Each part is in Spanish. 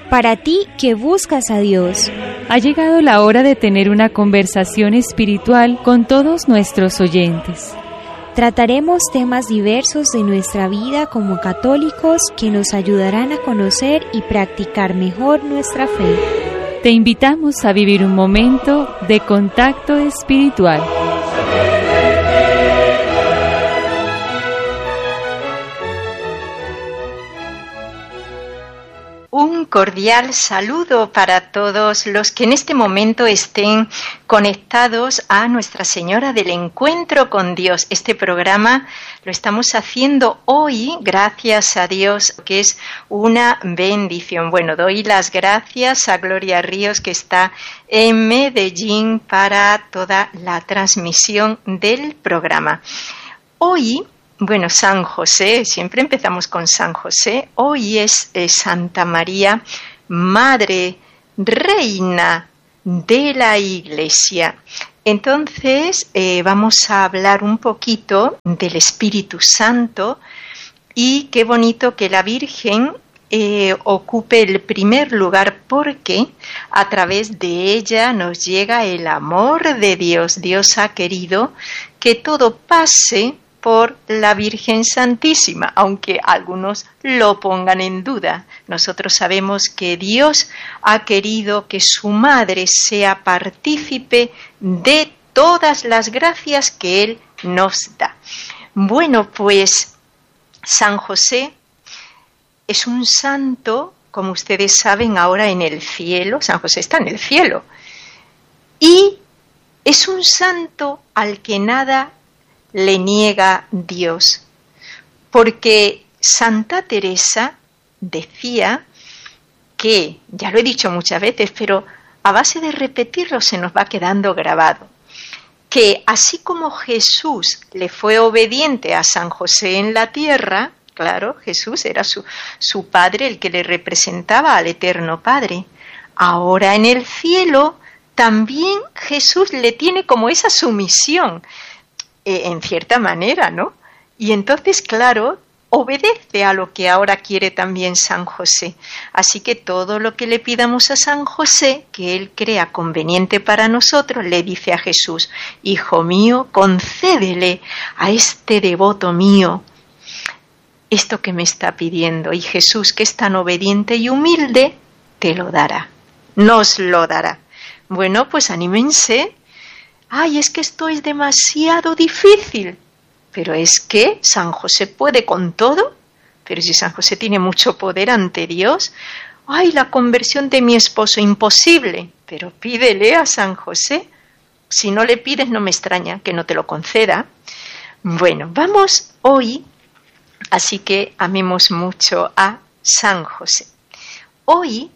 Para ti que buscas a Dios, ha llegado la hora de tener una conversación espiritual con todos nuestros oyentes. Trataremos temas diversos de nuestra vida como católicos que nos ayudarán a conocer y practicar mejor nuestra fe. Te invitamos a vivir un momento de contacto espiritual. Un cordial saludo para todos los que en este momento estén conectados a Nuestra Señora del Encuentro con Dios. Este programa lo estamos haciendo hoy, gracias a Dios, que es una bendición. Bueno, doy las gracias a Gloria Ríos, que está en Medellín, para toda la transmisión del programa. Hoy, bueno, San José, siempre empezamos con San José. Hoy es Santa María, Madre, Reina de la Iglesia. Entonces, vamos a hablar un poquito del Espíritu Santo y qué bonito que la Virgen ocupe el primer lugar, porque a través de ella nos llega el amor de Dios. Dios ha querido que todo pase por la Virgen Santísima, aunque algunos lo pongan en duda. Nosotros sabemos que Dios ha querido que su madre sea partícipe de todas las gracias que Él nos da. Bueno, pues San José es un santo, como ustedes saben, ahora en el cielo. San José está en el cielo. Y es un santo al que nada le niega Dios, porque Santa Teresa decía que, ya lo he dicho muchas veces, pero a base de repetirlo se nos va quedando grabado, que así como Jesús le fue obediente a San José en la tierra, claro, Jesús era su padre, el que le representaba al Eterno Padre, ahora en el cielo también Jesús le tiene como esa sumisión, en cierta manera, ¿no? Y entonces, claro, obedece a lo que ahora quiere también San José. Así que todo lo que le pidamos a San José, que Él crea conveniente para nosotros, le dice a Jesús: Hijo mío, concédele a este devoto mío esto que me está pidiendo. Y Jesús, que es tan obediente y humilde, te lo dará, nos lo dará. Bueno, pues anímense. ¡Ay, es que esto es demasiado difícil! Pero es que San José puede con todo. Pero si San José tiene mucho poder ante Dios. ¡Ay, la conversión de mi esposo! Imposible. Pero pídele a San José. Si no le pides, no me extraña que no te lo conceda. Bueno, vamos hoy, así que amemos mucho a San José. Hoy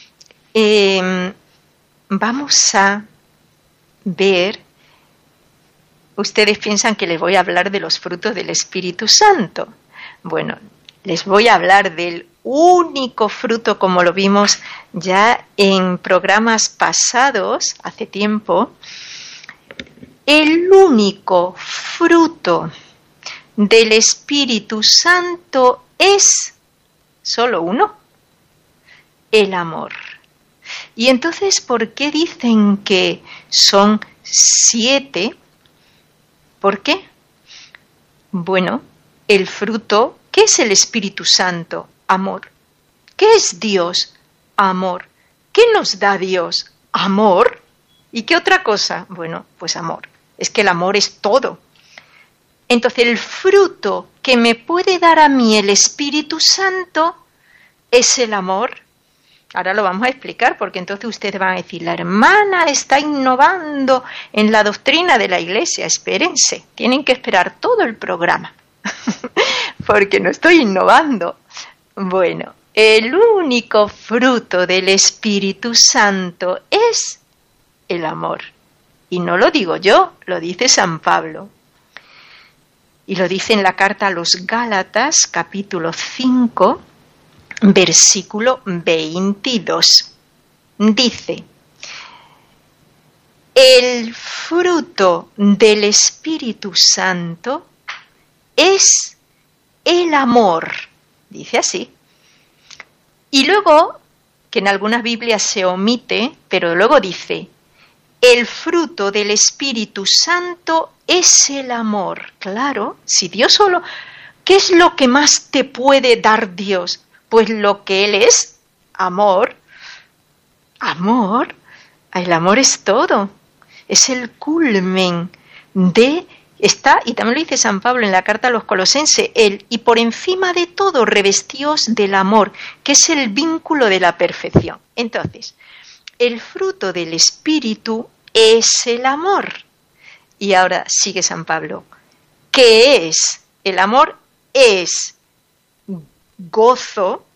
vamos a ver, ustedes piensan que les voy a hablar de los frutos del Espíritu Santo. Bueno, les voy a hablar del único fruto, como lo vimos ya en programas pasados, hace tiempo. El único fruto del Espíritu Santo es solo uno: el amor. Y entonces, ¿por qué dicen que son 7? ¿Por qué? Bueno, el fruto, ¿qué es el Espíritu Santo? Amor. ¿Qué es Dios? Amor. ¿Qué nos da Dios? Amor. ¿Y qué otra cosa? Bueno, pues amor. Es que el amor es todo. Entonces, el fruto que me puede dar a mí el Espíritu Santo es el amor. Ahora lo vamos a explicar, porque entonces ustedes van a decir: la hermana está innovando en la doctrina de la Iglesia. Espérense, tienen que esperar todo el programa, porque no estoy innovando. Bueno, el único fruto del Espíritu Santo es el amor. Y no lo digo yo, lo dice San Pablo. Y lo dice en la carta a los Gálatas, capítulo 5, versículo 22. Dice: el fruto del Espíritu Santo es el amor. Dice así. Y luego que en algunas Biblias se omite, pero luego dice, el fruto del Espíritu Santo es el amor. Claro, si Dios solo... ¿Qué es lo que más te puede dar Dios? Pues lo que Él es, amor. Amor. El amor es todo. Es el culmen de... Está, y también lo dice San Pablo en la carta a los Colosenses, y por encima de todo revestíos del amor, que es el vínculo de la perfección. Entonces, el fruto del Espíritu es el amor. Y ahora sigue San Pablo. ¿Qué es? El amor es gozo,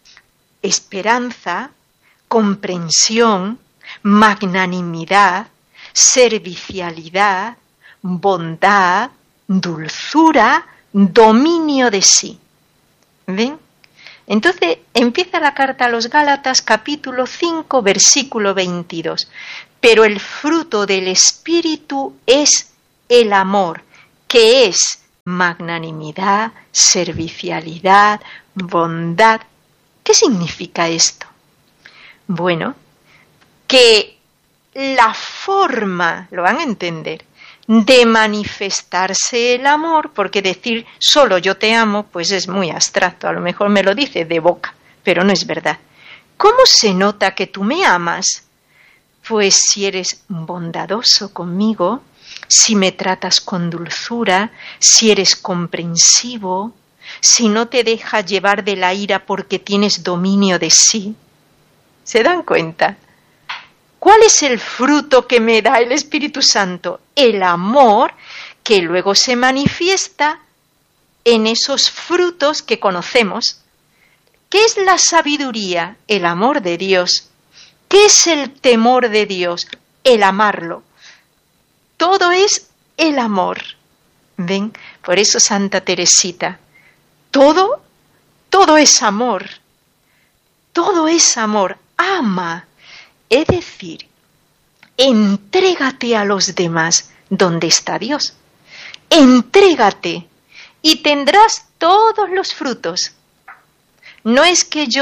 esperanza, comprensión, magnanimidad, servicialidad, bondad, dulzura, dominio de sí. ¿Ven? Entonces empieza la carta a los Gálatas, capítulo 5, versículo 22. Pero el fruto del Espíritu es el amor, que es magnanimidad, servicialidad, bondad. ¿Qué significa esto? Bueno, que la forma, lo van a entender, de manifestarse el amor, porque decir solo yo te amo, pues es muy abstracto, a lo mejor me lo dice de boca, pero no es verdad. ¿Cómo se nota que tú me amas? Pues si eres bondadoso conmigo, si me tratas con dulzura, si eres comprensivo, si no te dejas llevar de la ira porque tienes dominio de sí. ¿Se dan cuenta? ¿Cuál es el fruto que me da el Espíritu Santo? El amor, que luego se manifiesta en esos frutos que conocemos. ¿Qué es la sabiduría? El amor de Dios. ¿Qué es el temor de Dios? El amarlo. Todo es el amor. ¿Ven? Por eso Santa Teresita, todo es amor. Todo es amor. Ama. Es decir, entrégate a los demás donde está Dios. Entrégate y tendrás todos los frutos. No es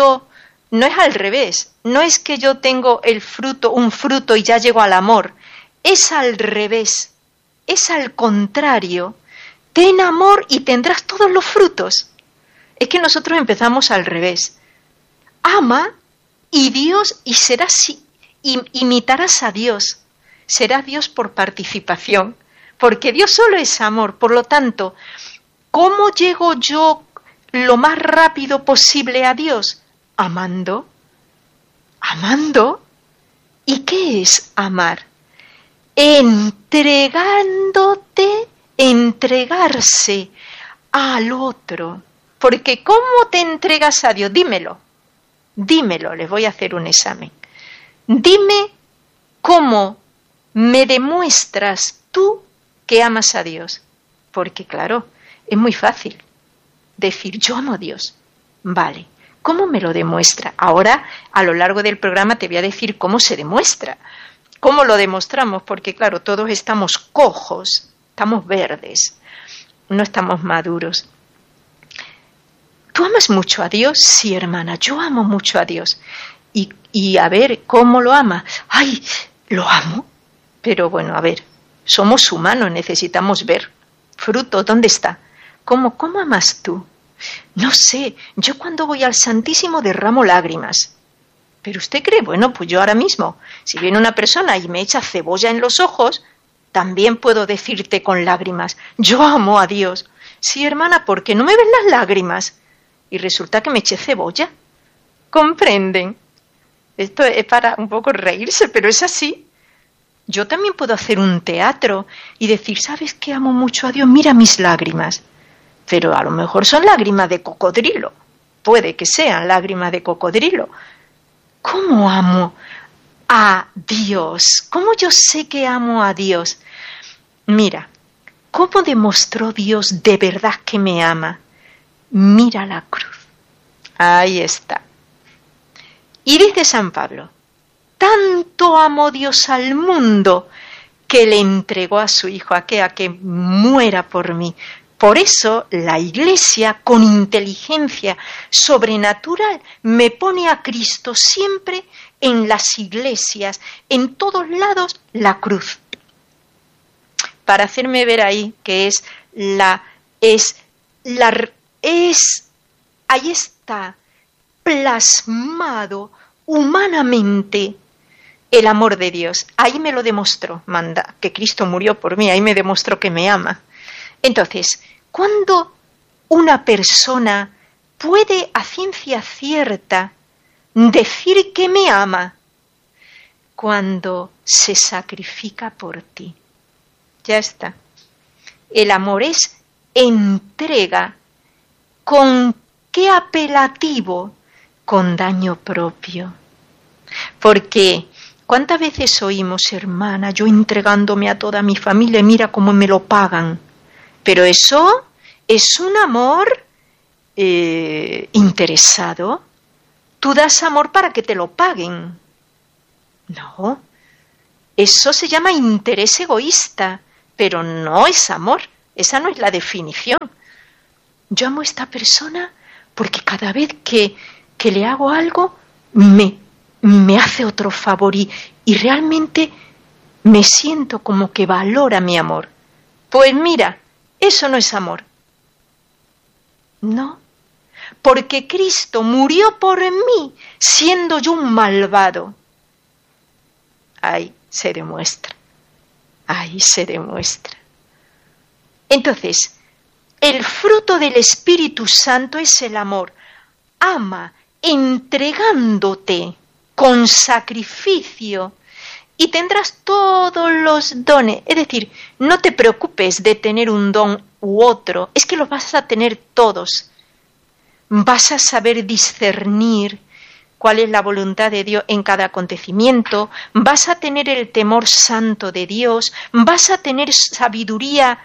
al revés, no es que yo tengo un fruto y ya llego al amor. Es al revés, es al contrario. Ten amor y tendrás todos los frutos. Es que nosotros empezamos al revés. Ama y Dios, y imitarás a Dios. Será Dios por participación, porque Dios solo es amor. Por lo tanto, ¿cómo llego yo lo más rápido posible a Dios? Amando. Amando. ¿Y qué es amar? Entregándote, entregarse al otro. Porque ¿cómo te entregas a Dios? Dímelo, les voy a hacer un examen. Dime cómo me demuestras tú que amas a Dios. Porque claro, es muy fácil decir yo amo a Dios. Vale, ¿cómo me lo demuestra? Ahora, a lo largo del programa te voy a decir cómo se demuestra. ¿Cómo lo demostramos? Porque claro, todos estamos cojos, estamos verdes, no estamos maduros. ¿Tú amas mucho a Dios? Sí, hermana, yo amo mucho a Dios. Y a ver, ¿cómo lo ama? ¡Ay, lo amo! Pero bueno, a ver, somos humanos, necesitamos ver. Fruto, ¿dónde está? ¿Cómo amas tú? No sé, yo cuando voy al Santísimo derramo lágrimas. ¿Pero usted cree? Bueno, pues yo ahora mismo, si viene una persona y me echa cebolla en los ojos, también puedo decirte con lágrimas, yo amo a Dios. Sí, hermana, ¿por qué no me ven las lágrimas? Y resulta que me eché cebolla. ¿Comprenden? Esto es para un poco reírse, pero es así. Yo también puedo hacer un teatro y decir, ¿sabes qué amo mucho a Dios? Mira mis lágrimas. Pero a lo mejor son lágrimas de cocodrilo. Puede que sean lágrimas de cocodrilo. ¿Cómo amo a Dios? ¿Cómo yo sé que amo a Dios? Mira, ¿cómo demostró Dios de verdad que me ama? Mira la cruz. Ahí está. Y dice San Pablo, tanto amó Dios al mundo que le entregó a su Hijo a que muera por mí, Por eso la Iglesia, con inteligencia sobrenatural, me pone a Cristo siempre en las iglesias, en todos lados, la cruz. Para hacerme ver ahí que ahí está plasmado humanamente el amor de Dios. Ahí me lo demostró, que Cristo murió por mí, ahí me demostró que me ama. Entonces, ¿cuándo una persona puede a ciencia cierta decir que me ama? Cuando se sacrifica por ti. Ya está. El amor es entrega. ¿Con qué apelativo? Con daño propio. Porque ¿cuántas veces oímos, hermana, yo entregándome a toda mi familia, mira cómo me lo pagan? Pero eso es un amor interesado. Tú das amor para que te lo paguen. No, eso se llama interés egoísta, pero no es amor. Esa no es la definición. Yo amo a esta persona porque cada vez que le hago algo me hace otro favor y realmente me siento como que valora mi amor. Pues mira, eso no es amor. No, porque Cristo murió por mí siendo yo un malvado. Ahí se demuestra. Ahí se demuestra. Entonces, el fruto del Espíritu Santo es el amor. Ama entregándote con sacrificio y tendrás todos los dones. Es decir, no te preocupes de tener un don u otro, es que los vas a tener todos. Vas a saber discernir cuál es la voluntad de Dios en cada acontecimiento, vas a tener el temor santo de Dios, vas a tener sabiduría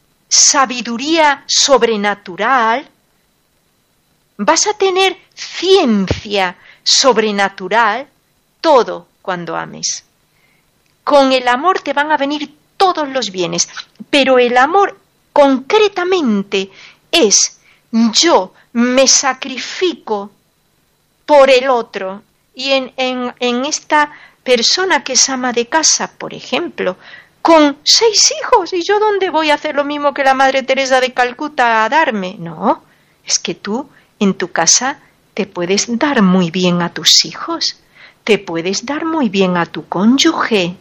sobrenatural, vas a tener ciencia sobrenatural, todo cuando ames. Con el amor te van a venir todos los bienes, pero el amor concretamente es yo me sacrifico por el otro. Y en esta persona que es ama de casa, por ejemplo, con 6 hijos, ¿y yo dónde voy a hacer lo mismo que la Madre Teresa de Calcuta a darme? No, es que tú en tu casa te puedes dar muy bien a tus hijos, te puedes dar muy bien a tu cónyuge,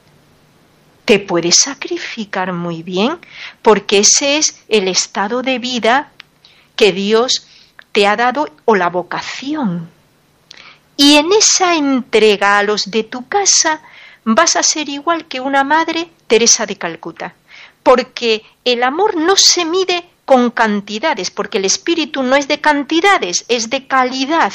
te puedes sacrificar muy bien, porque ese es el estado de vida que Dios te ha dado o la vocación. Y en esa entrega a los de tu casa vas a ser igual que una Madre Teresa de Calcuta, porque el amor no se mide con cantidades, porque el espíritu no es de cantidades, es de calidad.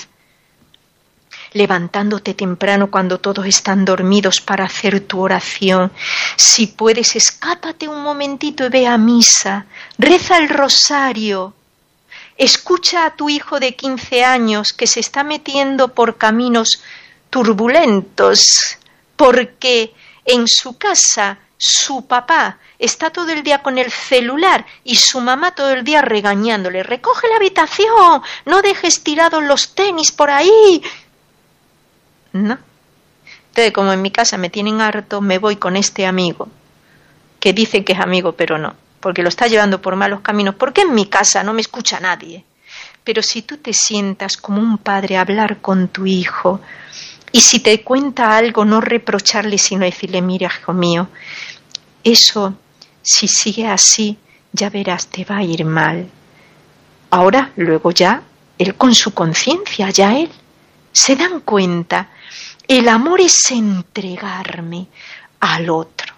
Levantándote temprano cuando todos están dormidos para hacer tu oración. Si puedes, escápate un momentito y ve a misa, reza el rosario. Escucha a tu hijo de 15 años que se está metiendo por caminos turbulentos, porque en su casa su papá está todo el día con el celular y su mamá todo el día regañándole. Recoge la habitación, no dejes tirados los tenis por ahí. No. Entonces, como en mi casa me tienen harto, me voy con este amigo, que dice que es amigo, pero no, porque lo está llevando por malos caminos, porque en mi casa no me escucha nadie. Pero si tú te sientas como un padre a hablar con tu hijo, y si te cuenta algo, no reprocharle, sino decirle, mira, hijo mío, eso, si sigue así, ya verás, te va a ir mal. Ahora, luego ya, él con su conciencia, ya él, se dan cuenta, el amor es entregarme al otro,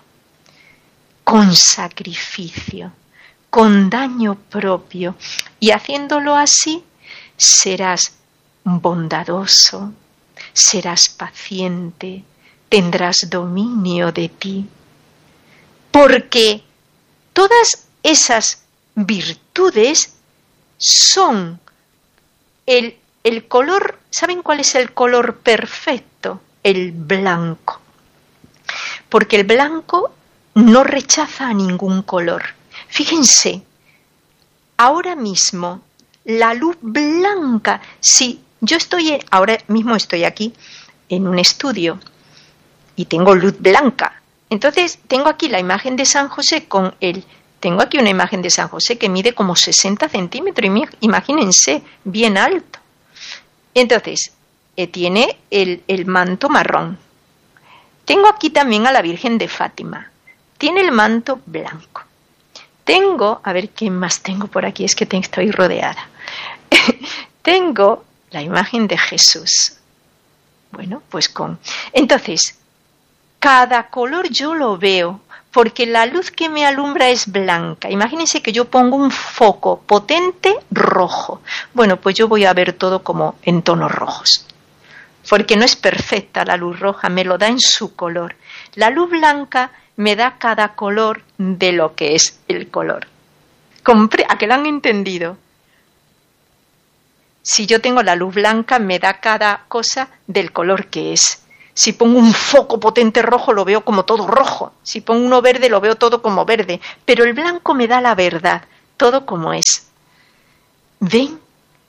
con sacrificio, con daño propio, y haciéndolo así, serás bondadoso, serás paciente, tendrás dominio de ti. Porque todas esas virtudes son el color, ¿saben cuál es el color perfecto? El blanco. Porque el blanco no rechaza a ningún color. Fíjense, ahora mismo, la luz blanca, si yo ahora mismo estoy aquí en un estudio y tengo luz blanca, entonces tengo aquí la imagen de San José tengo aquí una imagen de San José que mide como 60 centímetros, imagínense, bien alto. Entonces, tiene el manto marrón. Tengo aquí también a la Virgen de Fátima, tiene el manto blanco. Tengo, a ver qué más tengo por aquí, es que estoy rodeada. Tengo la imagen de Jesús. Bueno, pues entonces, cada color yo lo veo, porque la luz que me alumbra es blanca. Imagínense que yo pongo un foco potente rojo. Bueno, pues yo voy a ver todo como en tonos rojos. Porque no es perfecta la luz roja, me lo da en su color. La luz blanca me da cada color de lo que es el color. ¿A que lo han entendido? Si yo tengo la luz blanca, me da cada cosa del color que es. Si pongo un foco potente rojo, lo veo como todo rojo. Si pongo uno verde, lo veo todo como verde. Pero el blanco me da la verdad, todo como es. ¿Ven?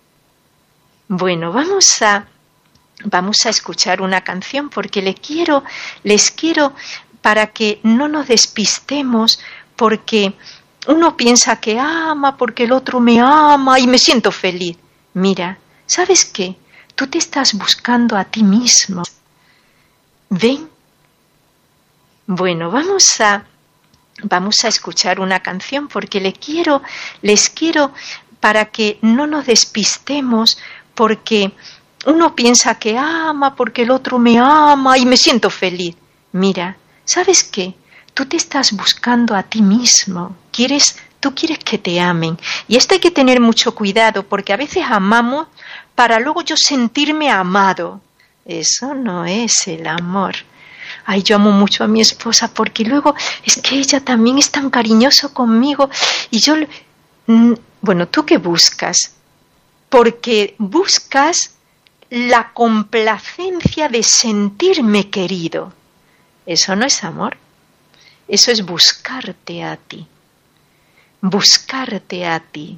Bueno, vamos a escuchar una canción porque les quiero para que no nos despistemos, porque uno piensa que ama, porque el otro me ama y me siento feliz. Mira, ¿sabes qué? Tú te estás buscando a ti mismo. ¿Ven? Bueno, vamos a escuchar una canción porque les quiero para que no nos despistemos, porque uno piensa que ama, porque el otro me ama y me siento feliz. Mira, ¿sabes qué? Tú te estás buscando a ti mismo. Tú quieres que te amen. Y esto hay que tener mucho cuidado, porque a veces amamos para luego yo sentirme amado. Eso no es el amor. Ay, yo amo mucho a mi esposa porque luego es que ella también es tan cariñoso conmigo. Y yo, bueno, ¿tú qué buscas? Porque buscas la complacencia de sentirme querido. Eso no es amor. Eso es buscarte a ti. Buscarte a ti.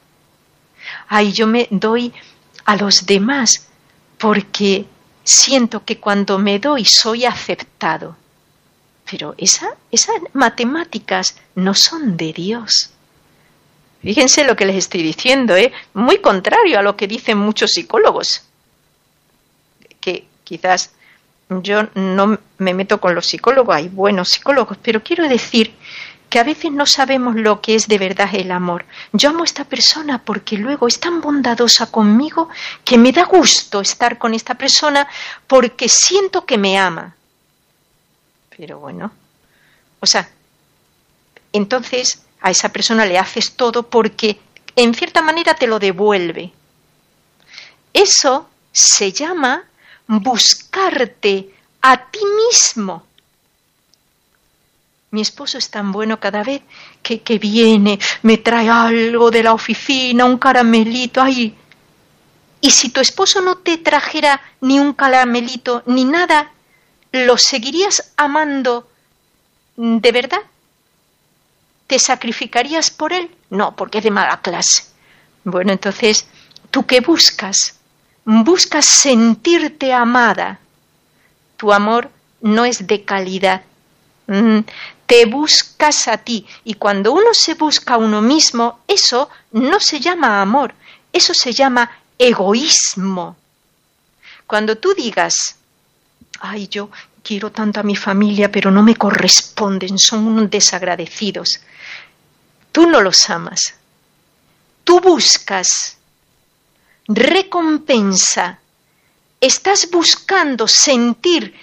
Ay, yo me doy a los demás porque siento que cuando me doy soy aceptado. Pero esas matemáticas no son de Dios. Fíjense lo que les estoy diciendo, muy contrario a lo que dicen muchos psicólogos. Que quizás yo no me meto con los psicólogos, hay buenos psicólogos, pero quiero decir que a veces no sabemos lo que es de verdad el amor. Yo amo a esta persona porque luego es tan bondadosa conmigo que me da gusto estar con esta persona porque siento que me ama. Pero bueno, entonces a esa persona le haces todo porque en cierta manera te lo devuelve. Eso se llama buscarte a ti mismo. Mi esposo es tan bueno cada vez que viene, me trae algo de la oficina, un caramelito, ay. Y si tu esposo no te trajera ni un caramelito ni nada, ¿lo seguirías amando de verdad? ¿Te sacrificarías por él? No, porque es de mala clase. Bueno, entonces, ¿tú qué buscas? Buscas sentirte amada. Tu amor no es de calidad. Te buscas a ti. Y cuando uno se busca a uno mismo, eso no se llama amor, eso se llama egoísmo. Cuando tú digas, ay, yo quiero tanto a mi familia, pero no me corresponden, son unos desagradecidos. Tú no los amas. Tú buscas recompensa. Estás buscando sentirte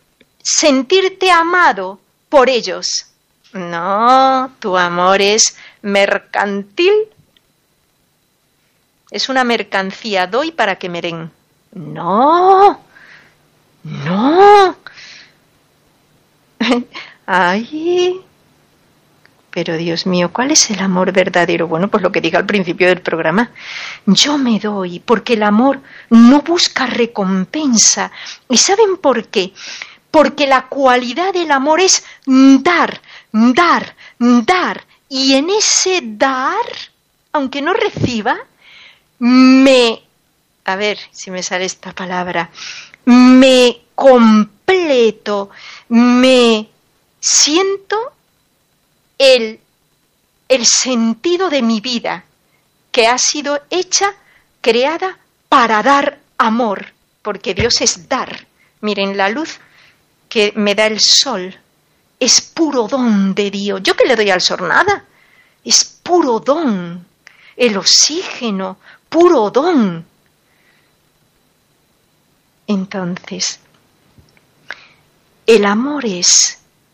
amado por ellos. No, tu amor es mercantil. Es una mercancía, doy para que me den. No. Ay, pero Dios mío, ¿cuál es el amor verdadero? Bueno, pues lo que dije al principio del programa. Yo me doy porque el amor no busca recompensa. ¿Y saben por qué? Porque la cualidad del amor es dar. Y en ese dar aunque no reciba, me, a ver si me sale esta palabra, me completo, me siento el sentido de mi vida, que ha sido hecha, creada para dar amor, porque Dios es dar. Miren, la luz que me da el sol es puro don de Dios. ¿Yo qué le doy al sol? Nada. Es puro don. El oxígeno, puro don. Entonces, el amor es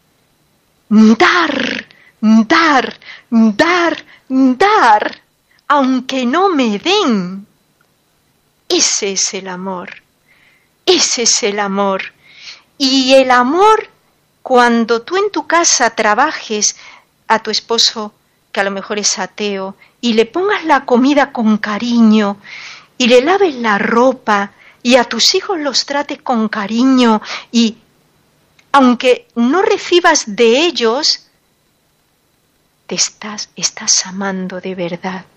dar, dar, dar, dar, aunque no me den. Ese es el amor. Ese es el amor. Y el amor, cuando tú en tu casa trabajes a tu esposo, que a lo mejor es ateo, y le pongas la comida con cariño, y le laves la ropa, y a tus hijos los trates con cariño, y aunque no recibas de ellos, estás amando de verdad.